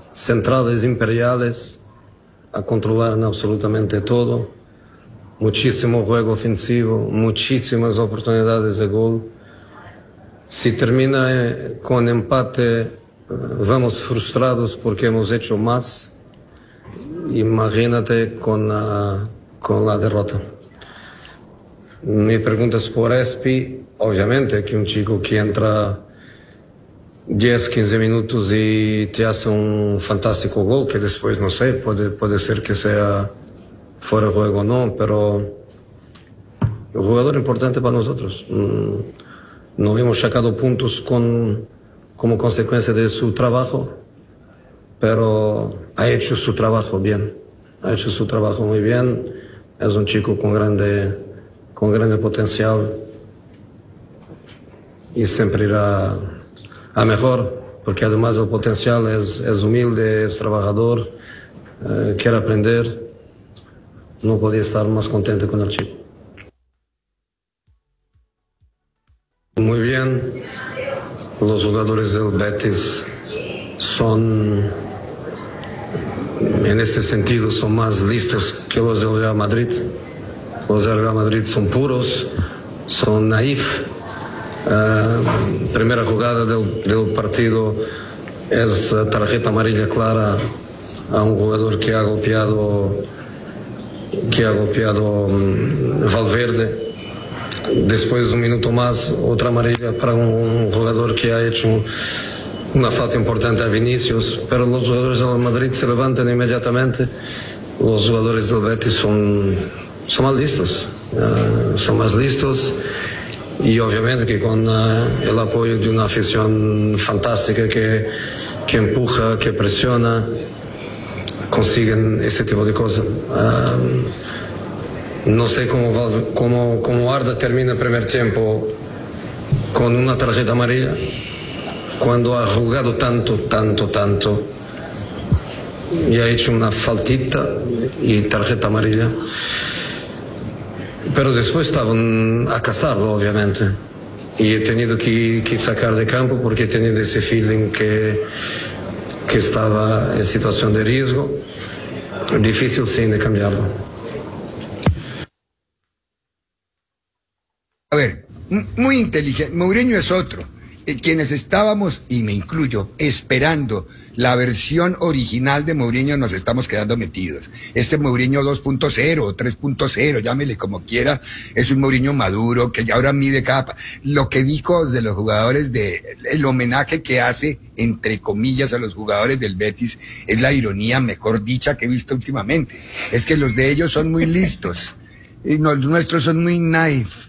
centrales imperiales a controlar absolutamente todo, muchísimo juego ofensivo, muchísimas oportunidades de gol. Si termina con empate, vamos frustrados porque hemos hecho más. Imagínate con la derrota. Mi pregunta es por Espi. Obviamente que un chico que entra 10, 15 minutos y te hace un fantástico gol, que después, no sé, puede ser que sea fuera de juego o no, pero un jugador importante para nosotros. No hemos sacado puntos como consecuencia de su trabajo, pero ha hecho su trabajo bien. Ha hecho su trabajo muy bien. Es un chico con grande potencial y siempre irá a mejor, porque además del potencial es humilde, es trabajador, quiere aprender. No podía estar más contento con el chico. Muy bien, los jugadores del Betis son, en este sentido, son más listos que los del Real Madrid. Los del Real Madrid son puros, son naif. Primera jugada del partido es tarjeta amarilla clara a un jugador que ha golpeado Valverde. Después de un minuto más, otra amarilla para un jugador que ha hecho una falta importante a Vinicius, pero los jugadores del Madrid se levantan inmediatamente. Los jugadores del Betis son más listos, y obviamente que con el apoyo de una afición fantástica que empuja, que presiona, consiguen ese tipo de cosas. No sé cómo Arda termina el primer tiempo con una tarjeta amarilla, cuando ha jugado tanto, y ha hecho una faltita y tarjeta amarilla. Pero después estaban a cazarlo, obviamente, y he tenido que sacar de campo porque he tenido ese feeling que estaba en situación de riesgo. Difícil, sí, de cambiarlo. A ver, muy inteligente. Mourinho es otro. Quienes estábamos, y me incluyo, esperando la versión original de Mourinho, nos estamos quedando metidos. Este Mourinho 2.0 o 3.0, llámele como quiera, es un Mourinho maduro, que ya ahora mide lo que dijo de los jugadores, el homenaje que hace, entre comillas, a los jugadores del Betis, es la ironía mejor dicha que he visto últimamente. Es que los de ellos son muy listos, y los nuestros son muy naif.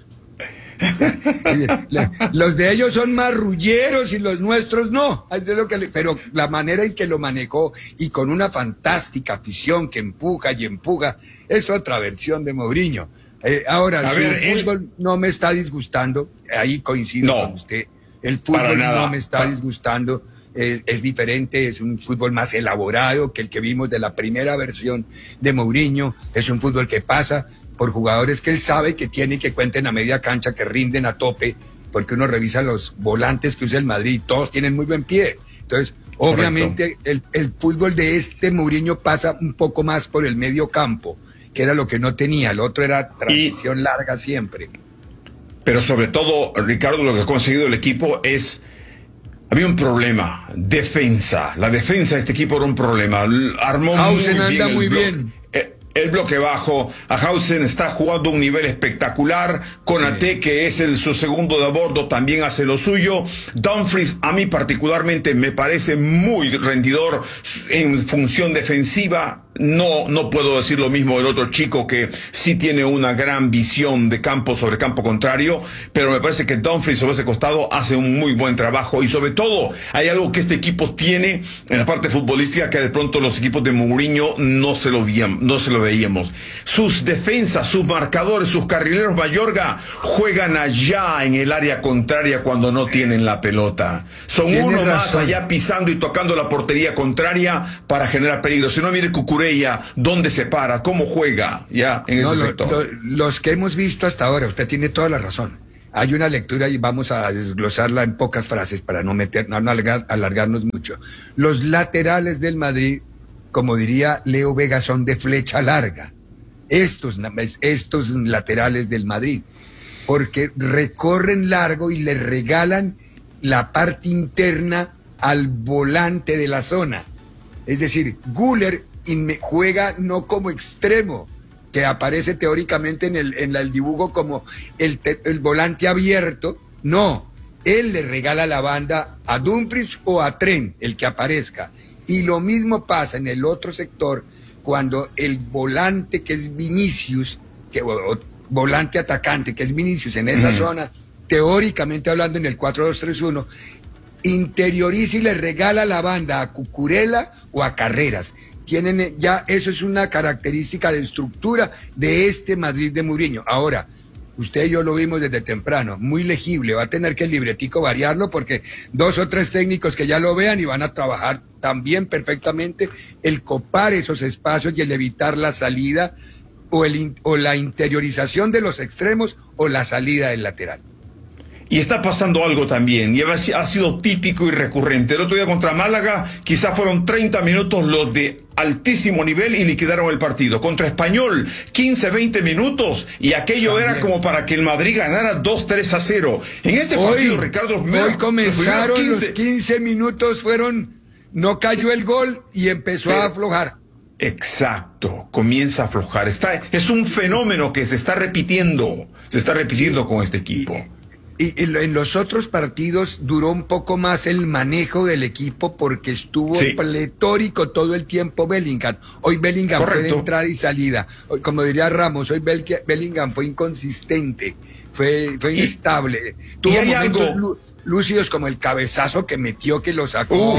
Los de ellos son marrulleros y los nuestros no. Pero la manera en que lo manejó, y con una fantástica afición que empuja y empuja, es otra versión de Mourinho. Ahora, el fútbol no me está disgustando, ahí coincido con usted. El fútbol no me está disgustando. Es diferente, es un fútbol más elaborado que el que vimos de la primera versión de Mourinho. Es un fútbol que pasa por jugadores que él sabe que tiene y que cuenten a media cancha, que rinden a tope, porque uno revisa los volantes que usa el Madrid, todos tienen muy buen pie. Entonces, obviamente, el fútbol de este Mourinho pasa un poco más por el medio campo, que era lo que no tenía. El otro era transición larga siempre. Pero sobre todo, Ricardo, lo que ha conseguido el equipo es... Había un problema, defensa. La defensa de este equipo era un problema. Armó Hausen anda muy bien. El bloque bajo, a Hausen está jugando un nivel espectacular. Konaté, que es su segundo de a bordo, también hace lo suyo. Dumfries, a mí particularmente, me parece muy rendidor en función defensiva. No puedo decir lo mismo del otro chico, que sí tiene una gran visión de campo sobre campo contrario, pero me parece que Dumfries sobre ese costado hace un muy buen trabajo, y sobre todo hay algo que este equipo tiene en la parte futbolística que de pronto los equipos de Mourinho no se lo veíamos. Sus defensas, sus marcadores, sus carrileros Mayorga juegan allá en el área contraria cuando no tienen la pelota. Son uno más allá pisando y tocando la portería contraria para generar peligro. Si no, mire Cucurella, dónde se para, cómo juega ya en ese sector. Los que hemos visto hasta ahora, usted tiene toda la razón. Hay una lectura y vamos a desglosarla en pocas frases para no alargarnos mucho. Los laterales del Madrid, como diría Leo Vega, son de flecha larga. Estos laterales del Madrid, porque recorren largo y le regalan la parte interna al volante de la zona. Es decir, Güler juega no como extremo, que aparece teóricamente en el dibujo como el volante abierto. No, él le regala la banda a Dumfries o a Trent, el que aparezca. Y lo mismo pasa en el otro sector, cuando el volante que es Vinicius, volante atacante que es Vinicius en esa zona, teóricamente hablando en el 4-2-3-1, interioriza y le regala la banda a Cucurella o a Carreras. Tienen ya, eso es una característica de estructura de este Madrid de Mourinho. Ahora, usted y yo lo vimos desde temprano, muy legible, va a tener que el libretico variarlo porque 2 o 3 técnicos que ya lo vean y van a trabajar también perfectamente el copar esos espacios y el evitar la salida o la interiorización de los extremos o la salida del lateral. Y está pasando algo también, y ha sido típico y recurrente. El otro día contra Málaga, quizás fueron 30 minutos los de altísimo nivel y liquidaron el partido. Contra Español, 15, 20 minutos, y aquello también era como para que el Madrid ganara 2-3-0. En ese partido, Ricardo... Hoy comenzaron los 15 minutos, no cayó el gol y empezó a aflojar. Exacto, comienza a aflojar. Es un fenómeno que se está repitiendo con este equipo. Y en los otros partidos duró un poco más el manejo del equipo porque estuvo pletórico todo el tiempo Bellingham. Hoy Bellingham fue de entrada y salida. Hoy, como diría Ramos, hoy Bellingham fue inconsistente, fue inestable. Tuvo momentos lúcidos como el cabezazo que metió, que lo sacó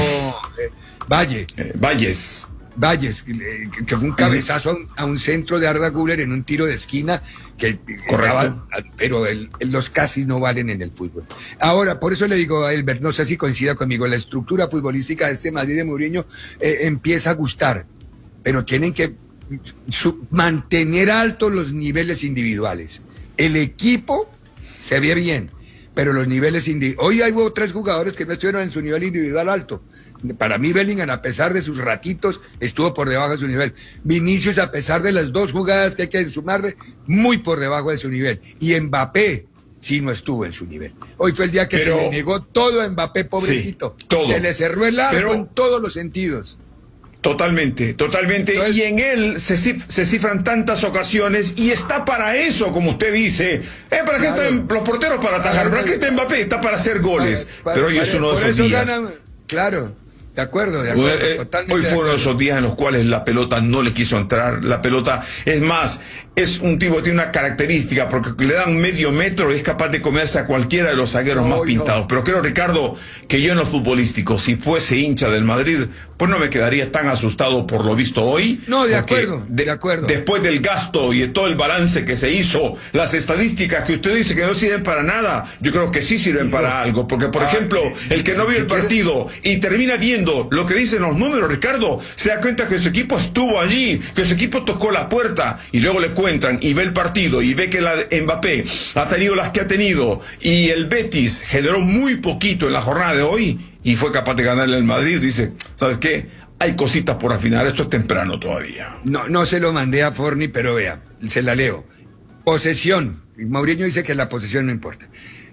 Valles, que fue un cabezazo a un centro de Arda Güler en un tiro de esquina que estaba, pero los casi no valen en el fútbol. Ahora, por eso le digo a Elber, no sé si coincida conmigo, la estructura futbolística de este Madrid de Mourinho empieza a gustar, pero tienen que mantener altos los niveles individuales. El equipo se ve bien, pero los niveles individuales... Hoy hay 3 jugadores que no estuvieron en su nivel individual alto. Para mí Bellingham, a pesar de sus ratitos, estuvo por debajo de su nivel. Vinicius, a pesar de las 2 jugadas que hay que sumarle, muy por debajo de su nivel. Y Mbappé sí no estuvo en su nivel. Hoy fue el día que se le negó todo a Mbappé, pobrecito. Sí, todo. Se le cerró el arco en todos los sentidos. Totalmente. Entonces, y en él se cifran tantas ocasiones y está para eso, como usted dice. ¿Para qué están los porteros? Para atajar. ¿Para qué está Mbappé? Está para hacer goles. Pero hoy es uno de esos días. Claro. De acuerdo, totalmente. Hoy fue uno de esos días en los cuales la pelota no le quiso entrar. La pelota, es más, es un tipo que tiene una característica, porque le dan medio metro y es capaz de comerse a cualquiera de los zagueros más pintados. Pero creo, Ricardo, que yo en lo futbolístico, si fuese hincha del Madrid, pues no me quedaría tan asustado por lo visto hoy. No, de acuerdo. Después del gasto y de todo el balance que se hizo, las estadísticas que usted dice que no sirven para nada, yo creo que sí sirven para algo. Porque, por ejemplo, el que no vio el partido y termina viendo lo que dicen los números, Ricardo, se da cuenta que su equipo estuvo allí, que su equipo tocó la puerta, y luego le cuentan y ve el partido y ve que la Mbappé ha tenido las que ha tenido y el Betis generó muy poquito en la jornada de hoy y fue capaz de ganarle al Madrid. Dice, ¿sabes qué? Hay cositas por afinar, esto es temprano todavía. No se lo mandé a Forni, pero vea, se la leo. Posesión. Mourinho dice que la posesión no importa.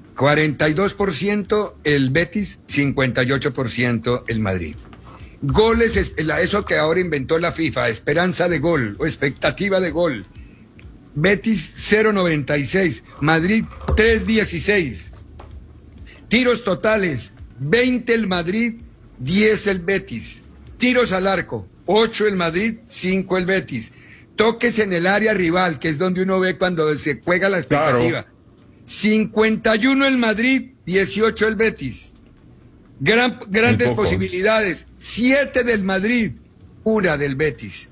42% el Betis, 58% el Madrid. Goles, eso que ahora inventó la FIFA, esperanza de gol o expectativa de gol. Betis 0.96, Madrid 3.16. Tiros totales, 20 el Madrid, 10 el Betis. Tiros al arco, 8 el Madrid, 5 el Betis. Toques en el área rival, que es donde uno ve cuando se juega la expectativa. Claro. 51 el Madrid, 18 el Betis. Grandes posibilidades. 7 del Madrid, 1 del Betis.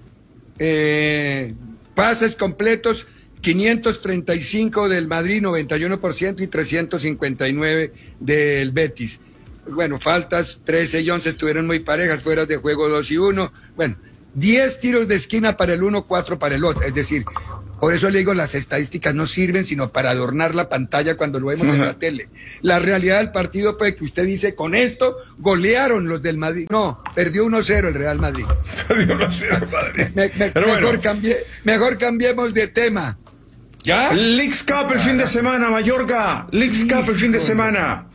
Pases completos, 535 del Madrid, 91%, y 359 del Betis. Bueno, faltas, 13 y 11 estuvieron muy parejas, fuera de juego 2 y 1. Bueno, 10 tiros de esquina para el uno, 4 para el otro. Es decir, Por eso le digo, las estadísticas no sirven sino para adornar la pantalla cuando lo vemos en la tele. La realidad del partido fue que usted dice, con esto golearon los del Madrid. No, perdió 1-0 el Real Madrid. Perdió 1-0 el Madrid. Mejor cambiemos de tema. ¿Ya? Leagues Cup el fin de semana, Mayorga. Leagues Cup el fin de semana.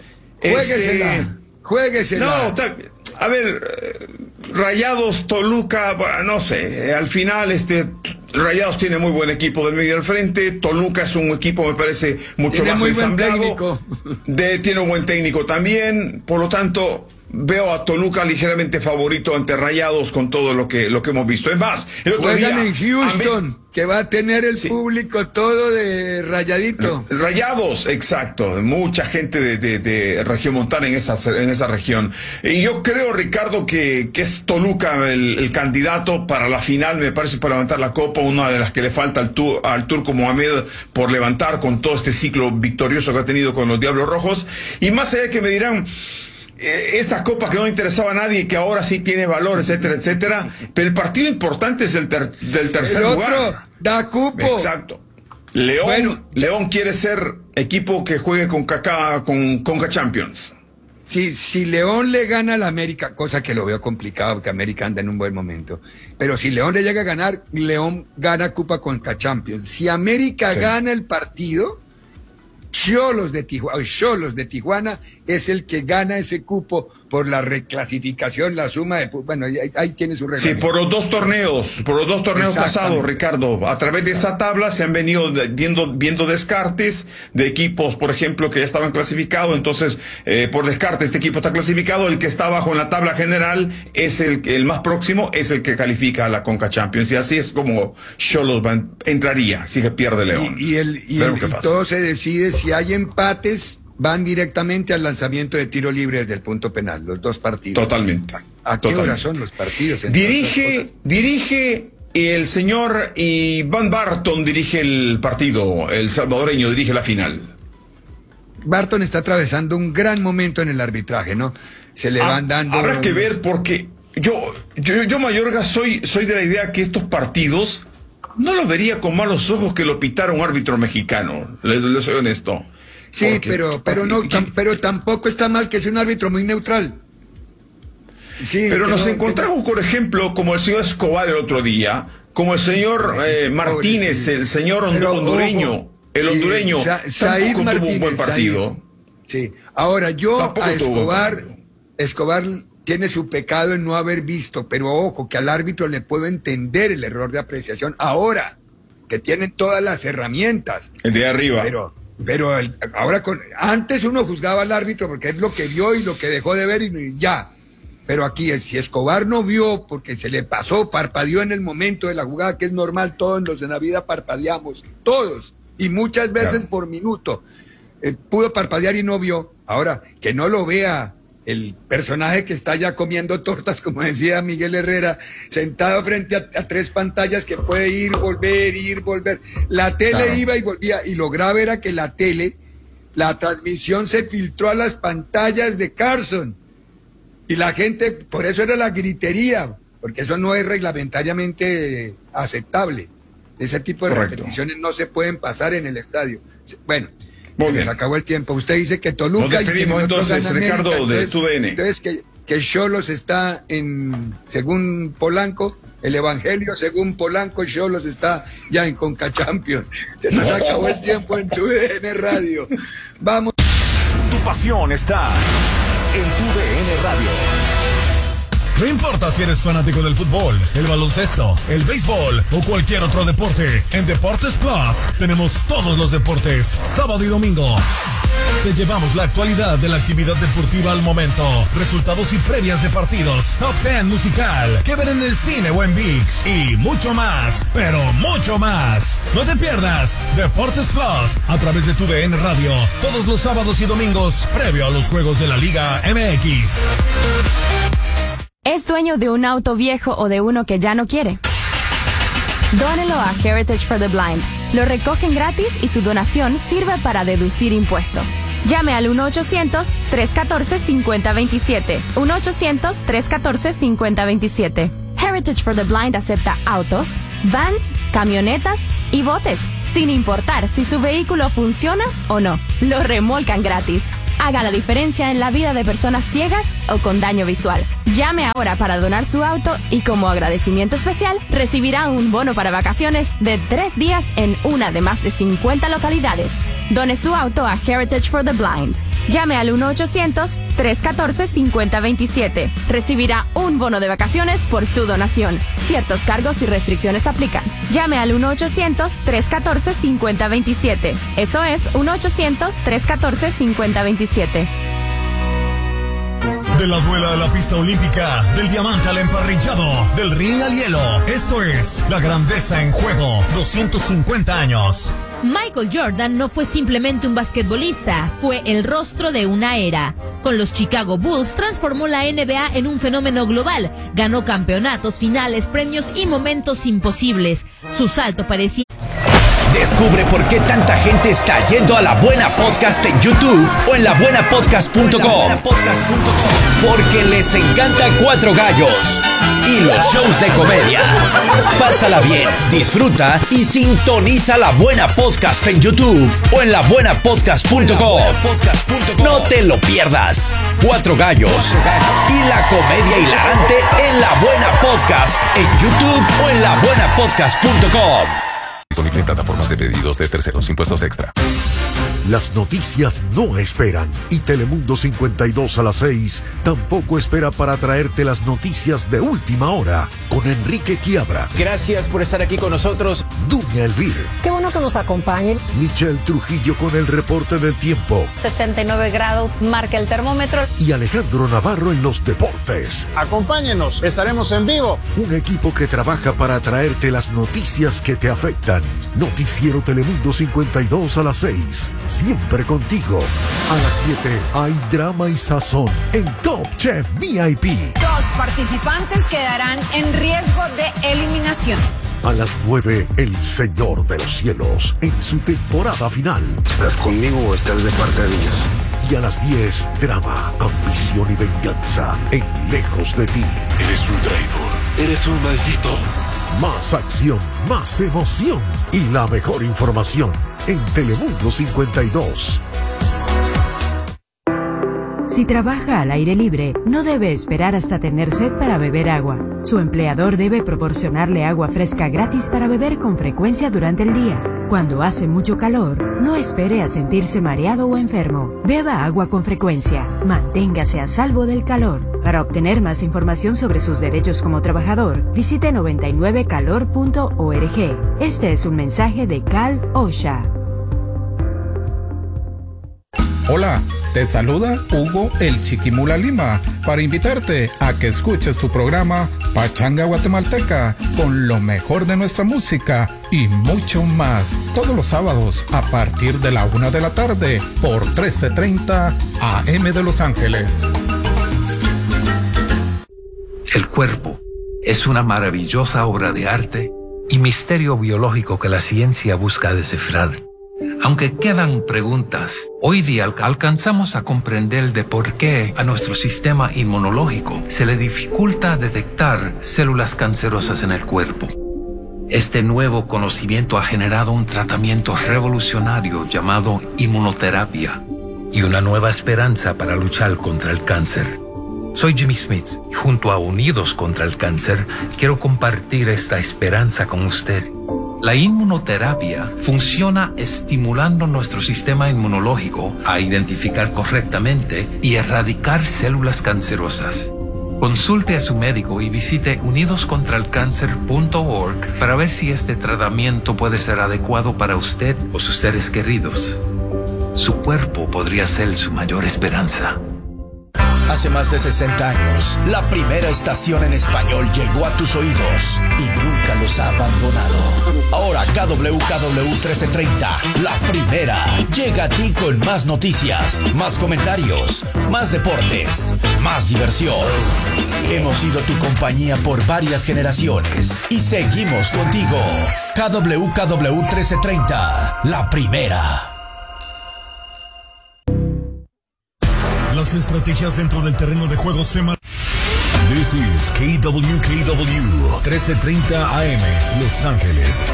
Juéguesela. No, a ver, Rayados, Toluca, no sé, al final Rayados tiene muy buen equipo del medio al frente, Toluca es un equipo, me parece, mucho más ensamblado. Tiene un buen técnico también, por lo tanto, veo a Toluca ligeramente favorito ante Rayados con todo lo que hemos visto. Es más, el otro juegan día, en Houston, que va a tener el público todo de rayadito. Rayados, exacto. Mucha gente de Regiomontana en esa región. Y yo creo, Ricardo, que es Toluca el candidato para la final, me parece, para levantar la copa, una de las que le falta al Turco Mohamed por levantar con todo este ciclo victorioso que ha tenido con los Diablos Rojos. Y más allá de que me dirán, esa copa que no interesaba a nadie y que ahora sí tiene valor, etcétera, etcétera, pero el partido importante es del tercer lugar. Otro da cupo. Exacto. León quiere ser equipo que juegue con Conca Champions. Si León le gana al América, cosa que lo veo complicado porque América anda en un buen momento, pero si León le llega a ganar, León gana Copa Conca Champions. Si América gana el partido, Xolos de Tijuana es el que gana ese cupo por la reclasificación, la suma de... Bueno, ahí tiene su reglamento. Sí, por los dos torneos pasados, Ricardo. A través de esa tabla se han venido viendo descartes de equipos, por ejemplo, que ya estaban clasificados. Entonces, por descarte, este equipo está clasificado. El que está abajo en la tabla general es el más próximo, es el que califica a la Conca Champions. Y así es como Xolos entraría, si que pierde León. Y todo se decide, si hay empates, van directamente al lanzamiento de tiro libre desde el punto penal, los dos partidos. Totalmente. ¿A qué hora son los partidos? Dirige el señor Iván Barton, dirige el partido, el salvadoreño dirige la final. Barton está atravesando un gran momento en el arbitraje, ¿no? Se le van dando... Habrá que ver, porque yo Mayorga, soy de la idea que estos partidos no los vería con malos ojos que lo pitara un árbitro mexicano, le soy honesto. Sí, pero tampoco está mal que sea un árbitro muy neutral. Sí, pero nos encontramos, por ejemplo, como el señor Escobar el otro día, como el señor Martínez, el señor hondureño, el hondureño, tampoco tuvo un buen partido. Sí, ahora Escobar tiene su pecado en no haber visto, pero ojo, que al árbitro le puedo entender el error de apreciación ahora, que tienen todas las herramientas. El de arriba. Pero antes uno juzgaba al árbitro porque es lo que vio y lo que dejó de ver y ya. Pero aquí, si Escobar no vio porque se le pasó, parpadeó en el momento de la jugada, que es normal, todos los en la vida parpadeamos, todos, y muchas veces por minuto. Pudo parpadear y no vio. Ahora, que no lo vea el personaje que está ya comiendo tortas, como decía Miguel Herrera, sentado frente a tres pantallas que puede ir, volver. La tele iba y volvía, y lo grave era que la transmisión se filtró a las pantallas de Carson, y la gente, por eso era la gritería, porque eso no es reglamentariamente aceptable. Ese tipo de repeticiones no se pueden pasar en el estadio. Bueno, muy bien. Se acabó el tiempo. Usted dice que Toluca... Nos despedimos entonces, Ricardo, de TUDN. Entonces que Xolos está según Polanco, el Evangelio según Polanco, Xolos está ya en Conca Champions. Se nos acabó el tiempo en TUDN Radio. Vamos. Tu pasión está en TUDN Radio. No importa si eres fanático del fútbol, el baloncesto, el béisbol o cualquier otro deporte, en Deportes Plus tenemos todos los deportes, sábado y domingo. Te llevamos la actualidad de la actividad deportiva al momento, resultados y previas de partidos, top 10 musical, que ver en el cine o en ViX y mucho más, pero mucho más. No te pierdas Deportes Plus a través de TUDN Radio, todos los sábados y domingos, previo a los juegos de la Liga MX. ¿Es dueño de un auto viejo o de uno que ya no quiere? Dónelo a Heritage for the Blind. Lo recogen gratis y su donación sirve para deducir impuestos. Llame al 1-800-314-5027. 1-800-314-5027. Heritage for the Blind acepta autos, vans, camionetas y botes, sin importar si su vehículo funciona o no. Lo remolcan gratis. Haga la diferencia en la vida de personas ciegas o con daño visual. Llame ahora para donar su auto y como agradecimiento especial recibirá un bono para vacaciones de 3 días en una de más de 50 localidades. Done su auto a Heritage for the Blind. Llame al 1-800-314-5027. Recibirá un bono de vacaciones por su donación. Ciertos cargos y restricciones aplican. Llame al 1-800-314-5027. Eso es 1-800-314-5027. De la duela a la pista olímpica, del diamante al emparrillado, del ring al hielo. Esto es La Grandeza en Juego, 250 años. Michael Jordan no fue simplemente un basquetbolista, fue el rostro de una era. Con los Chicago Bulls transformó la NBA en un fenómeno global, ganó campeonatos, finales, premios y momentos imposibles. Su salto parecía... Descubre por qué tanta gente está yendo a La Buena Podcast en YouTube o en labuenapodcast.com. Porque les encanta Cuatro Gallos y los shows de comedia. Pásala bien, disfruta y sintoniza La Buena Podcast en YouTube o en labuenapodcast.com. No te lo pierdas. Cuatro Gallos y la comedia hilarante en La Buena Podcast en YouTube o en labuenapodcast.com. Disponible en plataformas de pedidos de terceros, impuestos extra. Las noticias no esperan y Telemundo 52 a las 6 tampoco espera para traerte las noticias de última hora con Enrique Quiabra. Gracias por estar aquí con nosotros. Dunia Elvir. Qué bueno que nos acompañen. Michelle Trujillo con el reporte del tiempo. 69 grados marca el termómetro. Y Alejandro Navarro en los deportes. Acompáñenos, estaremos en vivo. Un equipo que trabaja para traerte las noticias que te afectan. Noticiero Telemundo 52 a las 6. Siempre contigo. A las 7 hay drama y sazón en Top Chef VIP. 2 participantes quedarán en riesgo de eliminación. A las 9, El Señor de los Cielos en su temporada final. ¿Estás conmigo o estás de parte de Dios? Y a las 10, drama, ambición y venganza en Lejos de ti. Eres un traidor. Eres un maldito. Más acción, más emoción y la mejor información en Telemundo 52. Si trabaja al aire libre, no debe esperar hasta tener sed para beber agua. Su empleador debe proporcionarle agua fresca gratis para beber con frecuencia durante el día. Cuando hace mucho calor, no espere a sentirse mareado o enfermo. Beba agua con frecuencia. Manténgase a salvo del calor. Para obtener más información sobre sus derechos como trabajador, visite 99calor.org. Este es un mensaje de Cal OSHA. Hola, te saluda Hugo el Chiquimula Lima para invitarte a que escuches tu programa Pachanga Guatemalteca con lo mejor de nuestra música y mucho más todos los sábados a partir de la 1 de la tarde por 1330 AM de Los Ángeles. El cuerpo es una maravillosa obra de arte y misterio biológico que la ciencia busca descifrar. Aunque quedan preguntas, hoy día alcanzamos a comprender de por qué a nuestro sistema inmunológico se le dificulta detectar células cancerosas en el cuerpo. Este nuevo conocimiento ha generado un tratamiento revolucionario llamado inmunoterapia y una nueva esperanza para luchar contra el cáncer. Soy Jimmy Smith y junto a Unidos contra el Cáncer quiero compartir esta esperanza con usted. La inmunoterapia funciona estimulando nuestro sistema inmunológico a identificar correctamente y erradicar células cancerosas. Consulte a su médico y visite unidoscontralcancer.org para ver si este tratamiento puede ser adecuado para usted o sus seres queridos. Su cuerpo podría ser su mayor esperanza. Hace más de 60 años, la primera estación en español llegó a tus oídos y nunca los ha abandonado. Ahora KWKW 1330, la primera, llega a ti con más noticias, más comentarios, más deportes, más diversión. Hemos sido tu compañía por varias generaciones y seguimos contigo. KWKW 1330, la primera. Las estrategias dentro del terreno de juego se This is KWKW 1330 AM, Los Ángeles.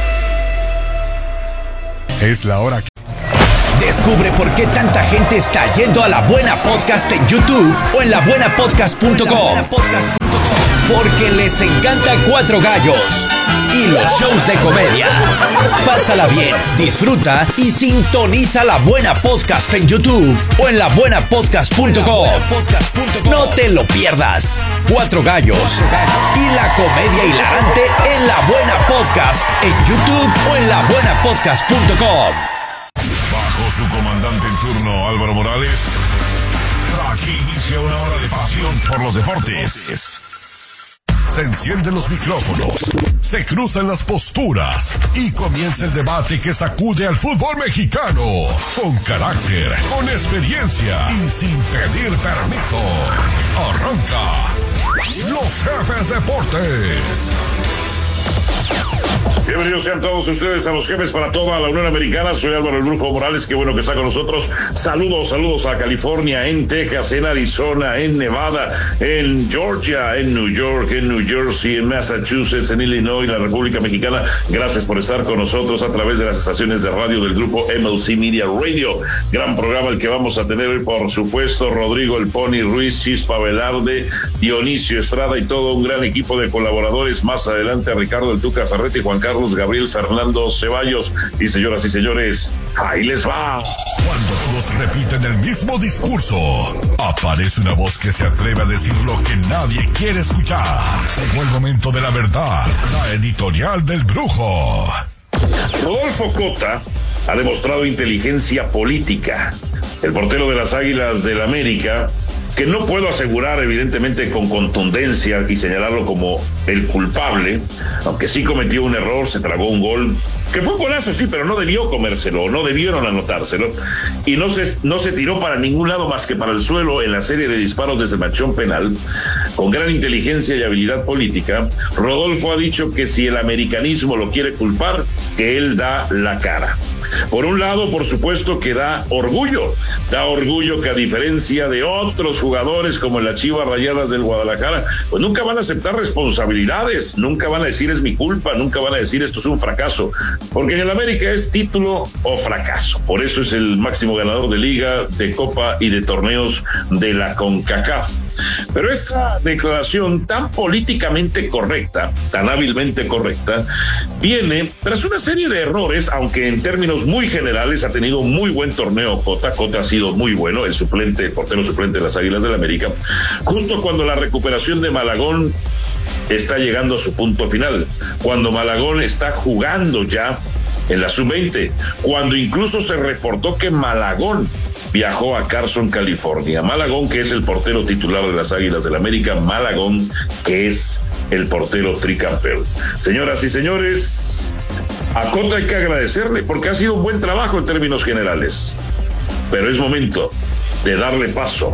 Es la hora. Descubre por qué tanta gente está yendo a La Buena Podcast en YouTube o en labuenapodcast.com. Porque les encanta Cuatro Gallos y los shows de comedia. Pásala bien, disfruta y sintoniza La Buena Podcast en YouTube o en labuenapodcast.com. No te lo pierdas. Cuatro Gallos y la comedia hilarante en La Buena Podcast en YouTube o en labuenapodcast.com. Bajo su comandante en turno, Álvaro Morales, aquí inicia una hora de pasión por los deportes. Se encienden los micrófonos, se cruzan las posturas y comienza el debate que sacude al fútbol mexicano. Con carácter, con experiencia y sin pedir permiso. Arranca Los Jefes Deportes. Bienvenidos sean todos ustedes a Los Jefes para toda la Unión Americana. Soy Álvaro El Brujo Morales, qué bueno que está con nosotros. Saludos a California, en Texas, en Arizona, en Nevada, en Georgia, en New York, en New Jersey, en Massachusetts, en Illinois, la República Mexicana. Gracias por estar con nosotros a través de las estaciones de radio del grupo MLC Media Radio. Gran programa el que vamos a tener hoy, por supuesto. Rodrigo El Pony Ruiz, Chispa Velarde, Dionisio Estrada y todo un gran equipo de colaboradores. Más adelante a Ricardo El Tuca Ferretti, Juan Carlos Gabriel Fernando Ceballos. Y señoras y señores, ahí les va. Cuando todos repiten el mismo discurso, aparece una voz que se atreve a decir lo que nadie quiere escuchar. Llegó el momento de la verdad, la editorial del Brujo. Rodolfo Cota ha demostrado inteligencia política. El portero de las Águilas del América, que no puedo asegurar evidentemente con contundencia y señalarlo como el culpable, aunque sí cometió un error, se tragó un gol, que fue un golazo, sí, pero no debió comérselo, no debieron anotárselo, y no se tiró para ningún lado más que para el suelo en la serie de disparos desde el manchón penal. Con gran inteligencia y habilidad política, Rodolfo ha dicho que si el americanismo lo quiere culpar, que él da la cara. Por un lado, por supuesto que da orgullo que a diferencia de otros jugadores como en las Chivas Rayadas del Guadalajara, pues nunca van a aceptar responsabilidades, nunca van a decir es mi culpa, nunca van a decir esto es un fracaso, porque en el América es título o fracaso. Por eso es el máximo ganador de liga, de copa y de torneos de la CONCACAF. Pero esta declaración tan políticamente correcta, tan hábilmente correcta, viene tras una serie de errores, aunque en términos muy generales ha tenido muy buen torneo Cota. Cota ha sido muy bueno, el portero suplente de las Águilas del América, justo cuando la recuperación de Malagón está llegando a su punto final, cuando Malagón está jugando ya en la sub-20, cuando incluso se reportó que Malagón viajó a Carson, California. Malagón, que es el portero titular de las Águilas del América, Malagón, que es el portero tricampeón. Señoras y señores, a Cota hay que agradecerle porque ha sido un buen trabajo en términos generales, pero es momento de darle paso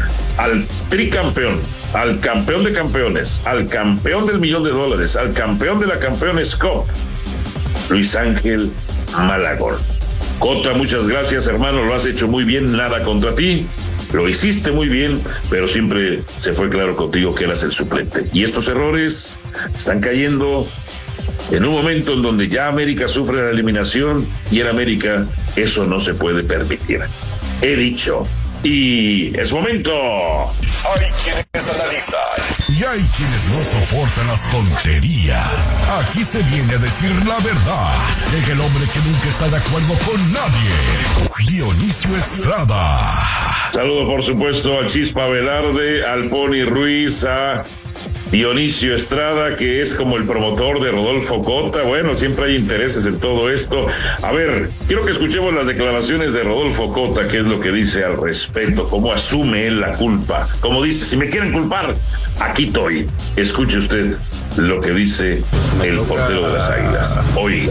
al tricampeón, al campeón de campeones, al campeón del $1,000,000, al campeón de la Campeones Cup, Luis Ángel Malagón. Cota, muchas gracias, hermano, lo has hecho muy bien, nada contra ti, lo hiciste muy bien, pero siempre se fue claro contigo que eras el suplente. Y estos errores están cayendo en un momento en donde ya América sufre la eliminación y en América eso no se puede permitir. He dicho, y es momento. Hay quienes analizan y hay quienes no soportan las tonterías. Aquí se viene a decir la verdad. Llega el hombre que nunca está de acuerdo con nadie, Dionisio Estrada. Saludo por supuesto a Chispa Velarde, al Pony Ruiz, a Dionisio Estrada, que es como el promotor de Rodolfo Cota. Bueno, siempre hay intereses en todo esto. A ver, quiero que escuchemos las declaraciones de Rodolfo Cota, qué es lo que dice al respecto, cómo asume él la culpa. Como dice, si me quieren culpar, aquí estoy. Escuche usted lo que dice el portero de las Águilas. Hoy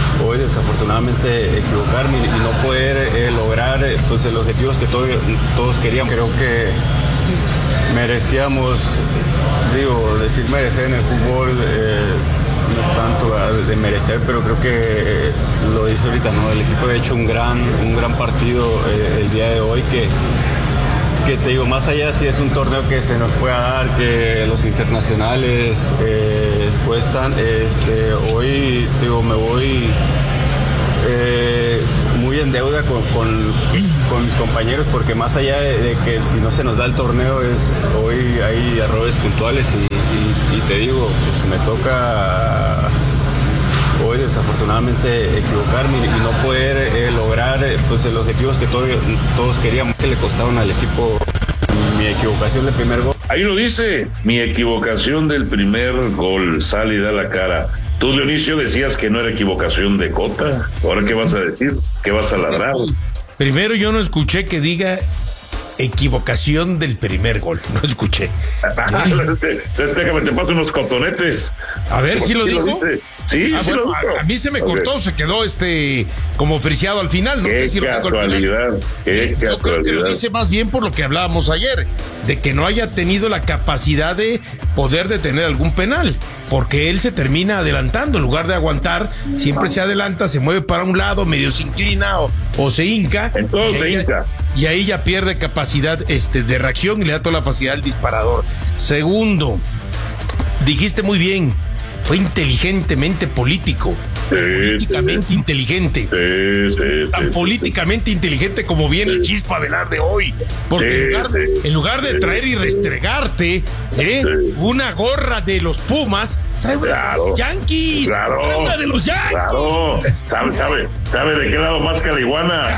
desafortunadamente equivocarme y no poder lograr pues los objetivos que todos queríamos. Creo que merecíamos, decir merecer en el fútbol no es tanto de merecer, pero creo que lo dice ahorita, ¿no? El equipo ha hecho un gran partido el día de hoy que que te digo, más allá si es un torneo que se nos pueda dar, que los internacionales cuestan, hoy te digo, me voy muy en deuda con mis compañeros, porque más allá de que si no se nos da el torneo, hoy hay errores puntuales y te digo, pues me toca hoy desafortunadamente equivocarme y no poder lograr pues los objetivos que todos queríamos, que le costaron al equipo. Mi equivocación del primer gol. Ahí lo dice, mi equivocación del primer gol, sale y da la cara. Tú, Dionisio, decías que no era equivocación de Cota. ¿Ahora qué vas a decir? ¿Qué vas a ladrar? Primero, yo no escuché que diga equivocación del primer gol. No escuché. Déjame, te paso unos cotonetes. A ver, ¿sí lo dijo? Sí, sí bueno, lo dijo. A mí se me cortó, se quedó como friseado al final. No sé si lo dijo al final. Yo creo que lo dice más bien por lo que hablábamos ayer, de que no haya tenido la capacidad de poder detener algún penal, porque él se termina adelantando en lugar de aguantar, siempre se adelanta, se mueve para un lado, medio se inclina o se hinca. Entonces se hinca. Y ahí ya pierde capacidad de reacción y le da toda la facilidad al disparador. Segundo, dijiste muy bien, fue inteligentemente político. Políticamente inteligente. Tan políticamente inteligente como viene el Chispa Velarde hoy. Porque en lugar de traer y restregarte una gorra de los Pumas, trae una de los Yankees. Trae una de los Yankees. Sabe de qué lado más que la iguana.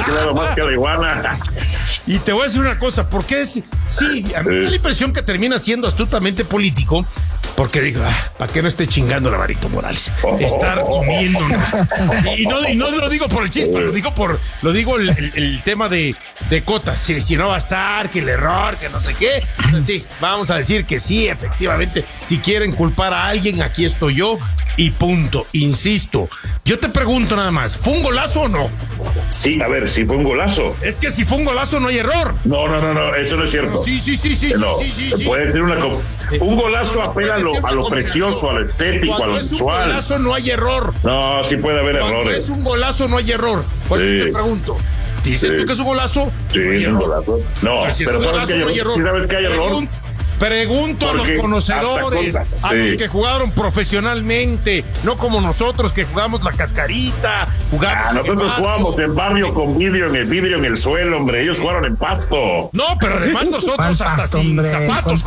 Y te voy a decir una cosa, porque sí, a mí me da la impresión que termina siendo astutamente político, porque digo, ¿para qué no esté chingando a Alvarito Morales? Estar comiéndonos. Y no lo digo por el Chispa, lo digo el tema de Cota. Si no va a estar, que el error, que no sé qué. Pues sí, vamos a decir que sí, efectivamente. Si quieren culpar a alguien, aquí estoy yo y punto. Insisto, yo te pregunto nada más, ¿fue un golazo o no? Sí, a ver, si fue un golazo. Es que si fue un golazo no hay error. No, eso no es cierto. Sí. Puede ser un golazo apela a lo precioso, a lo estético, a lo visual. Cuando es un golazo no hay error. No, sí puede haber errores. Cuando es un golazo no hay error. Por eso te pregunto, ¿dices tú que es un golazo? Sí, es un golazo. No, pero sabes que hay error. Pregunto a los conocedores, a los que jugaron profesionalmente, no como nosotros que jugamos la cascarita, nosotros jugamos en barrio con vidrio en el suelo, hombre. Ellos jugaron en pasto. No, pero además nosotros hasta sin zapatos.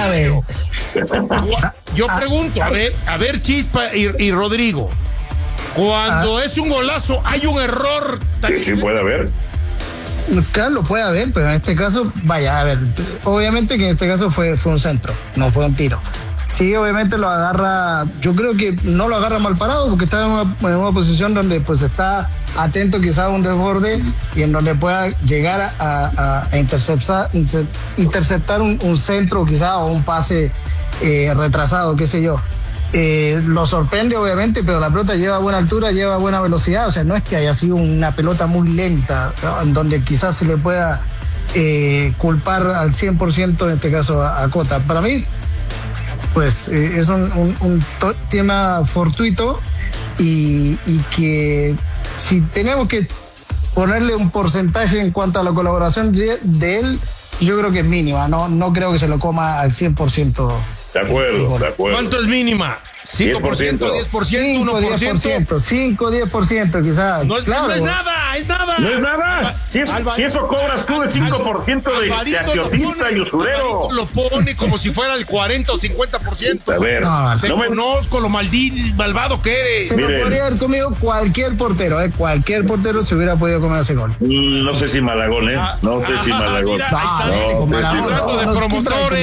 Yo pregunto, a ver Chispa y Rodrigo, cuando es un golazo, ¿hay un error? Sí puede haber. Claro, lo puede haber, pero en este caso, vaya, a ver, obviamente que en este caso fue un centro, no fue un tiro. Sí, obviamente lo agarra, yo creo que no lo agarra mal parado, porque está en una posición donde pues está atento quizás a un desborde y en donde pueda llegar a interceptar un centro quizás o un pase retrasado, qué sé yo. Lo sorprende obviamente, pero la pelota lleva buena altura, lleva buena velocidad, o sea, no es que haya sido una pelota muy lenta, ¿no? En donde quizás se le pueda culpar al 100% en este caso a Cota. Para mí, pues es un tema fortuito y que si tenemos que ponerle un porcentaje en cuanto a la colaboración de él, yo creo que es mínima, no creo que se lo coma al 100%. De acuerdo. ¿Cuánto es mínima? ¿5%, 10%, 1%? 5-10% quizás. No es nada. No es nada. Si eso cobras tú de 5% de aciotista y usurero. Lo pone como si fuera el 40 o 50%. A ver, te conozco lo malvado que eres. Se lo podría haber comido cualquier portero, cualquier portero se hubiera podido comer ese gol. No sé si Malagón, No sé si Malagón. Mira, hablando de promotores.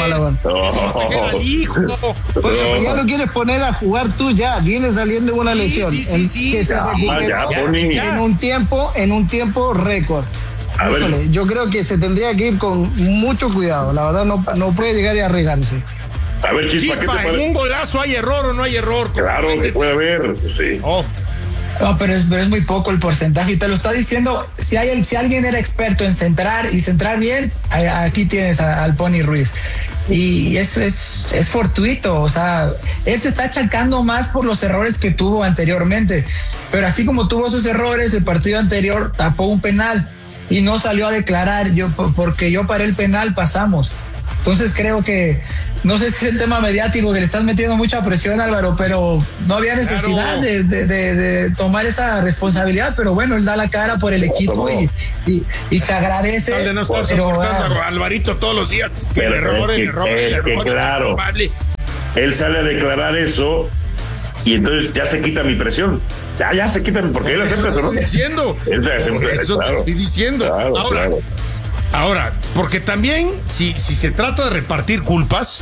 Pues ya lo quieres poner a jugar tú, ya viene saliendo una lesión sí, en un tiempo récord. Híjole, yo creo que se tendría que ir con mucho cuidado, la verdad no puede llegar y arriesgarse. A ver, Chispa, ¿en un golazo hay error o no hay error? Claro que puede haber, sí. No, pero es muy poco el porcentaje y te lo está diciendo. Si alguien era experto en centrar y centrar bien, aquí tienes al Pony Ruiz. Y es fortuito, o sea, él se está achacando más por los errores que tuvo anteriormente, pero así como tuvo sus errores, el partido anterior tapó un penal y no salió a declarar, porque yo paré el penal, pasamos. Entonces creo que, no sé si es el tema mediático que le estás metiendo mucha presión, Álvaro, pero no había necesidad de tomar esa responsabilidad, pero bueno, él da la cara por el equipo y se agradece. Tal de no estar soportando a Alvarito todos los días, que el error, claro, él sale a declarar eso y entonces ya se quita mi presión. Ya se quita, porque él acepta eso, ¿no? Eso te estoy diciendo. Ahora, porque también, si se trata de repartir culpas,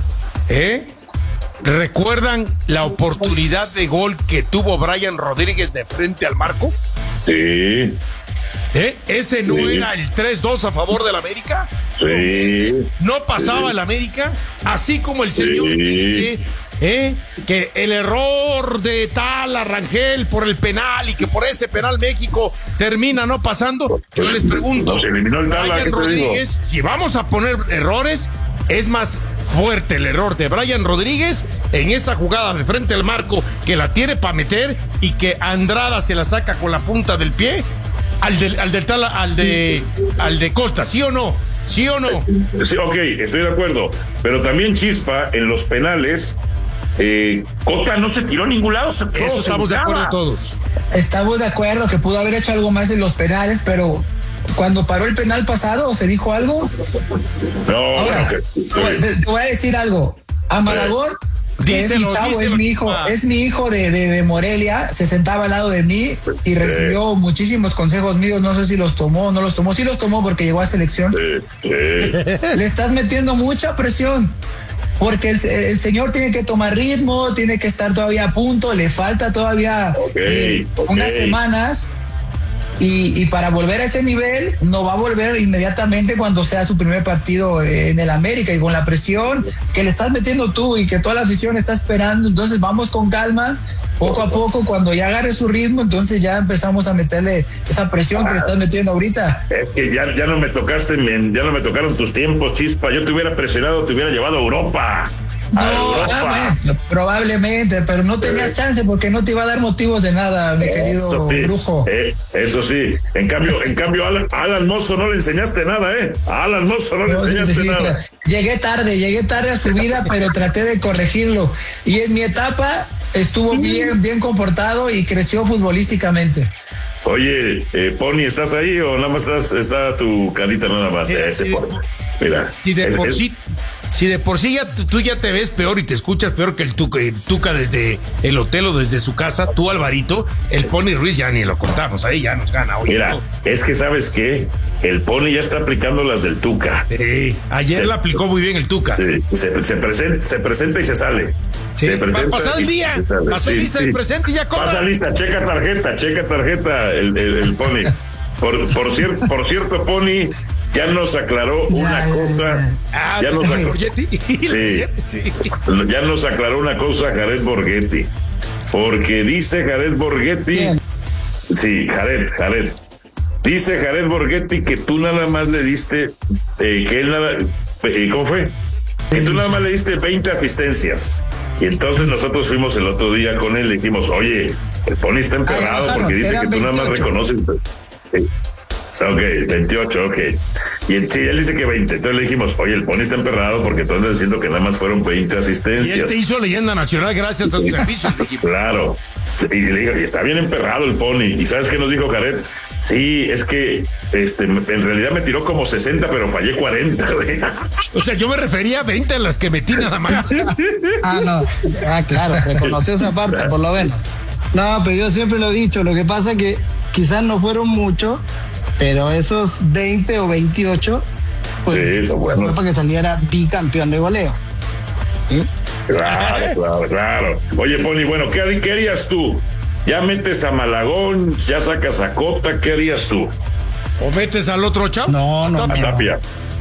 ¿recuerdan la oportunidad de gol que tuvo Brian Rodríguez de frente al marco? Sí. ¿Ese no era el 3-2 a favor del América? Sí. ¿No pasaba el América? Así como el señor dice... que el error de tal Rangel por el penal y que por ese penal México termina no pasando. Yo les pregunto, Brian Rodríguez, si vamos a poner errores, es más fuerte el error de Brian Rodríguez en esa jugada de frente al marco que la tiene para meter y que Andrada se la saca con la punta del pie al de Costa, ¿sí o no? ¿Sí o no? Sí, ok, estoy de acuerdo, pero también Chispa en los penales. Cota no se tiró a ningún lado. Eso estamos de acuerdo todos. Estamos de acuerdo que pudo haber hecho algo más en los penales, pero cuando paró el penal pasado, ¿se dijo algo? No. Ahora, te voy a decir algo. A Malagón, que es mi chavo, es mi hijo de Morelia, se sentaba al lado de mí y recibió muchísimos consejos míos. No sé si los tomó o no los tomó. Sí los tomó porque llegó a selección. Le estás metiendo mucha presión. Porque el señor tiene que tomar ritmo, tiene que estar todavía a punto, le falta todavía unas semanas y para volver a ese nivel no va a volver inmediatamente cuando sea su primer partido en el América, y con la presión que le estás metiendo tú y que toda la afición está esperando. Entonces vamos con calma, poco a poco, cuando ya agarre su ritmo, entonces ya empezamos a meterle esa presión que le estás metiendo ahorita. Es que ya no me tocaste, ya no me tocaron tus tiempos, Chispa. Yo te hubiera presionado, te hubiera llevado a Europa. Probablemente, pero no tenías chance porque no te iba a dar motivos de nada, mi querido Brujo. Eso sí. En cambio a Alan Mozo no le enseñaste nada, A Alan Mozo no le enseñaste nada. Claro. Llegué tarde a su vida, pero traté de corregirlo. Y en mi etapa estuvo bien comportado y creció futbolísticamente. Oye, Pony, ¿estás ahí o nada más está tu carita nada más? Mira. Si de por sí tú ya te ves peor y te escuchas peor que el Tuca desde el hotel o desde su casa, tú, Alvarito, el Pony Ruiz ya ni lo contamos, ahí ya nos gana hoy. Mira, es que ¿sabes qué? El Pony ya está aplicando las del Tuca. Ayer la aplicó muy bien el Tuca. Se presenta y se sale. Sí. Pasar el día, pasó lista del presente y ya cobra. Pasa lista, checa tarjeta el Pony. Por cierto, Pony, ya nos aclaró una cosa. Ya nos aclaró una cosa Jared Borghetti. Porque dice Jared Borghetti. Sí, Jared. Dice Jared Borghetti que tú nada más le diste. ¿Cómo fue? Que tú nada más le diste 20 asistencias. Y entonces nosotros fuimos el otro día con él y le dijimos, oye, el Pony está emperrado porque dice que tú nada más reconoces. Ok, 28, ok. Y él dice que 20. Entonces le dijimos, oye, el Pony está emperrado porque tú andas diciendo que nada más fueron 20 asistencias. Y él te hizo leyenda nacional gracias a sus servicios. Claro. Y le digo, y está bien emperrado el Pony. ¿Y sabes qué nos dijo Jared? Sí, es que en realidad me tiró como 60, pero fallé 40. O sea, yo me refería a 20 a las que metí nada más. Claro, reconoció esa parte, por lo menos. No, pero yo siempre lo he dicho, lo que pasa es que quizás no fueron muchos, pero esos 20 o 28 pues, fue para que saliera bicampeón de goleo. ¿Sí? Claro. Oye, Pony, bueno, ¿qué harías tú? ¿Ya metes a Malagón? ¿Ya sacas a Cota? ¿Qué harías tú? ¿O metes al otro chavo? No. Tapia.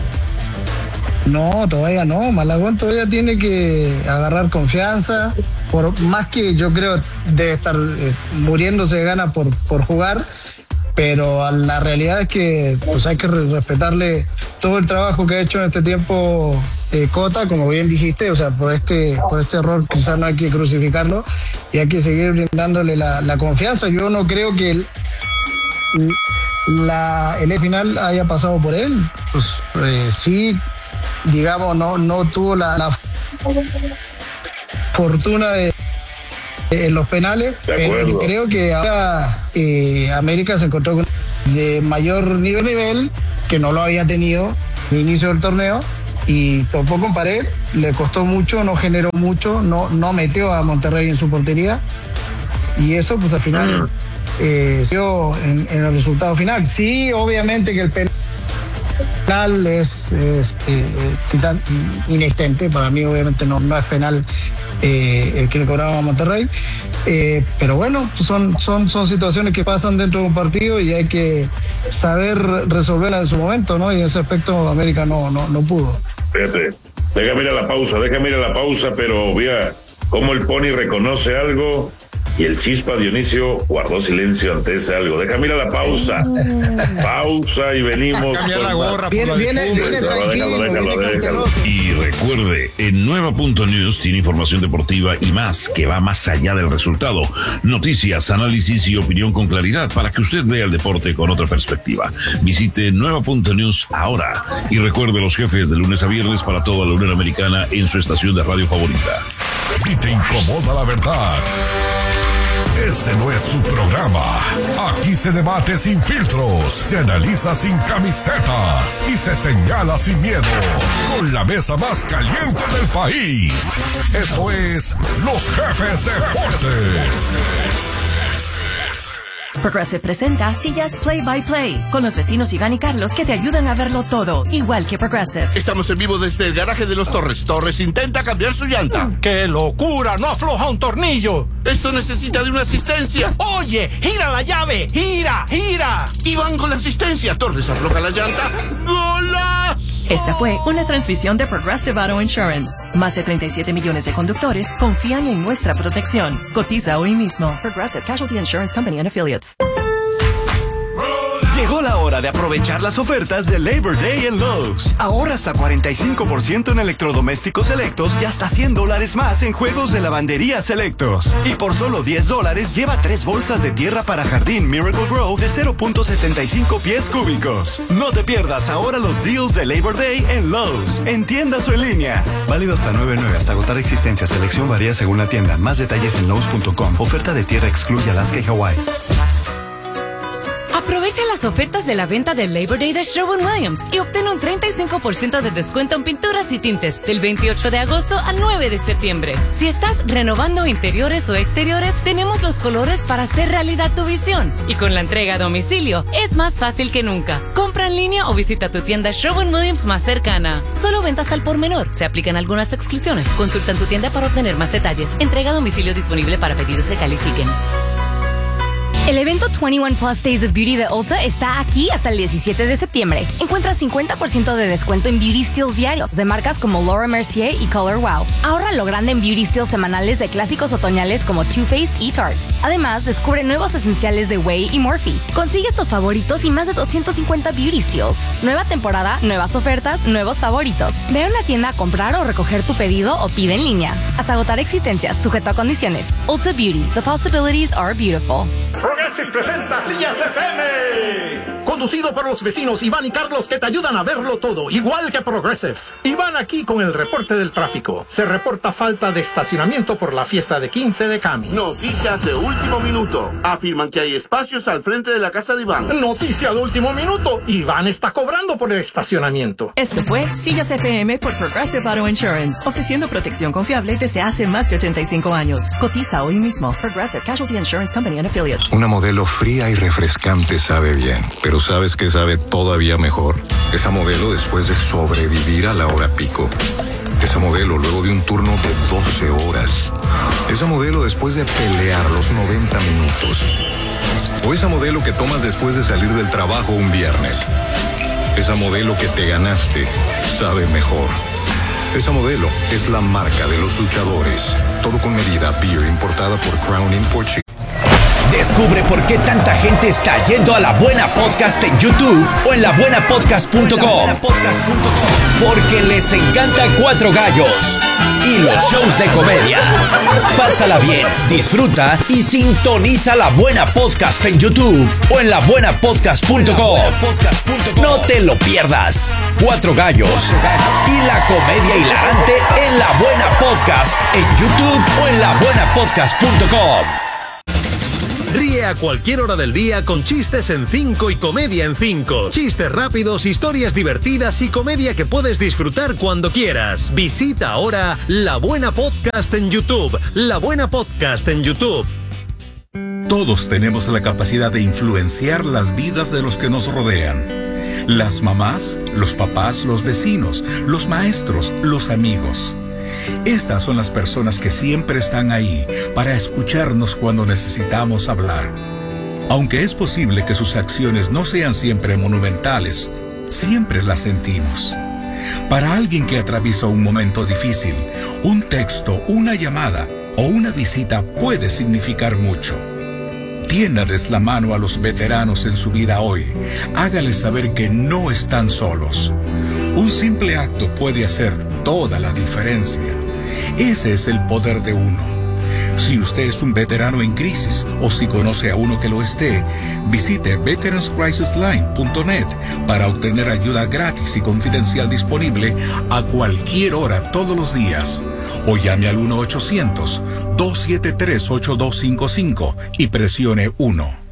No, todavía no. Malagón todavía tiene que agarrar confianza. Por más que yo creo debe estar muriéndose de gana por jugar, pero la realidad es que pues hay que respetarle todo el trabajo que ha hecho en este tiempo Cota, como bien dijiste. O sea, por este error quizás no hay que crucificarlo y hay que seguir brindándole la confianza. Yo no creo que el final haya pasado por él, pues sí, digamos, no tuvo la fortuna en los penales, pero creo que ahora América se encontró con de mayor nivel que no lo había tenido al inicio del torneo y topó con pared, le costó mucho, no generó mucho, no metió a Monterrey en su portería y eso pues al final se dio en el resultado final. Sí, obviamente que el penal es inexistente, para mí obviamente no es penal el que le cobraba a Monterrey, pero bueno, son situaciones que pasan dentro de un partido y hay que saber resolverla en su momento, ¿no? Y en ese aspecto América no pudo. Fíjate, déjame ir a la pausa, pero vea cómo el Pony reconoce algo y el Chispa Dionisio guardó silencio ante ese algo. Déjame ir a la pausa. Pausa y venimos. Cambiar la gorra. Viene tranquilo. Y recuerde, en Nueva.News tiene información deportiva y más, que va más allá del resultado. Noticias, análisis y opinión con claridad para que usted vea el deporte con otra perspectiva. Visite Nueva.News ahora. Y recuerde los jefes de lunes a viernes para toda la Unión Americana en su estación de radio favorita. Si te incomoda la verdad, este no es tu programa. Aquí se debate sin filtros, se analiza sin camisetas y se señala sin miedo. Con la mesa más caliente del país. Esto es Los Jefes Deportes. Progressive presenta sillas Play by Play con los vecinos Iván y Carlos que te ayudan a verlo todo, igual que Progressive. Estamos en vivo desde el garaje de los Torres. Torres intenta cambiar su llanta. ¡Qué locura! ¡No afloja un tornillo! Esto necesita de una asistencia. ¡Oye! ¡Gira la llave! ¡Gira! Iván con la asistencia. Torres afloja la llanta. ¡Golazo! Esta fue una transmisión de Progressive Auto Insurance. Más de 37 millones de conductores confían en nuestra protección. Cotiza hoy mismo. Progressive Casualty Insurance Company and Affiliates. Llegó la hora de aprovechar las ofertas de Labor Day en Lowe's. Ahorra hasta 45% en electrodomésticos selectos y hasta $100 más en juegos de lavandería selectos. Y por solo $10 lleva 3 bolsas de tierra para jardín Miracle Grow de 0.75 pies cúbicos. No te pierdas ahora los deals de Labor Day en Lowe's, en tiendas o en línea. Válido hasta 9/9 hasta agotar existencia. Selección varía según la tienda. Más detalles en Lowe's.com. Oferta de tierra excluye Alaska y Hawái. Aprovecha las ofertas de la venta del Labor Day de Sherwin-Williams y obtén un 35% de descuento en pinturas y tintes del 28 de agosto al 9 de septiembre. Si estás renovando interiores o exteriores, tenemos los colores para hacer realidad tu visión. Y con la entrega a domicilio, es más fácil que nunca. Compra en línea o visita tu tienda Sherwin-Williams más cercana. Solo ventas al por menor. Se aplican algunas exclusiones. Consulta en tu tienda para obtener más detalles. Entrega a domicilio disponible para pedidos que califiquen. El evento 21 Plus Days of Beauty de Ulta está aquí hasta el 17 de septiembre. Encuentra 50% de descuento en Beauty Steals diarios de marcas como Laura Mercier y Color Wow. Ahorra lo grande en Beauty Steals semanales de clásicos otoñales como Too Faced y Tarte. Además, descubre nuevos esenciales de Way y Morphe. Consigue estos favoritos y más de 250 Beauty Steals. Nueva temporada, nuevas ofertas, nuevos favoritos. Ve a una tienda a comprar o recoger tu pedido o pide en línea. Hasta agotar existencias, sujeto a condiciones. Ulta Beauty. The possibilities are beautiful. Progressive presenta Sillas FM. Conducido por los vecinos Iván y Carlos que te ayudan a verlo todo, igual que Progressive. Iván aquí con el reporte del tráfico. Se reporta falta de estacionamiento por la fiesta de 15 de Cami. Noticias de último minuto. Afirman que hay espacios al frente de la casa de Iván. Noticia de último minuto. Iván está cobrando por el estacionamiento. Este fue Sillas FM por Progressive Auto Insurance, ofreciendo protección confiable desde hace más de 85 años. Cotiza hoy mismo. Progressive Casualty Insurance Company and Affiliates. Una modelo fría y refrescante sabe bien, pero ¿sabes qué sabe todavía mejor? Esa modelo después de sobrevivir a la hora pico. Esa modelo luego de un turno de 12 horas. Esa modelo después de pelear los 90 minutos. O esa modelo que tomas después de salir del trabajo un viernes. Esa modelo que te ganaste sabe mejor. Esa modelo es la marca de los luchadores. Todo con medida beer importada por Crown Import. Descubre por qué tanta gente está yendo a La Buena Podcast en YouTube o en labuenapodcast.com. Porque les encanta Cuatro Gallos y los shows de comedia. Pásala bien, disfruta y sintoniza La Buena Podcast en YouTube o en labuenapodcast.com. No te lo pierdas. Cuatro Gallos y la comedia hilarante en La Buena Podcast en YouTube o en labuenapodcast.com. Ríe a cualquier hora del día con Chistes en 5 y Comedia en 5. Chistes rápidos, historias divertidas y comedia que puedes disfrutar cuando quieras. Visita ahora La Buena Podcast en YouTube. La Buena Podcast en YouTube. Todos tenemos la capacidad de influenciar las vidas de los que nos rodean. Las mamás, los papás, los vecinos, los maestros, los amigos. Estas son las personas que siempre están ahí para escucharnos cuando necesitamos hablar. Aunque es posible que sus acciones no sean siempre monumentales, siempre las sentimos. Para alguien que atraviesa un momento difícil, un texto, una llamada o una visita puede significar mucho. Tiéndales la mano a los veteranos en su vida hoy. Hágales saber que no están solos. Un simple acto puede hacer toda la diferencia. Ese es el poder de uno. Si usted es un veterano en crisis o si conoce a uno que lo esté, visite veteranscrisisline.net para obtener ayuda gratis y confidencial disponible a cualquier hora todos los días. O llame al 1-800-273-8255 y presione 1.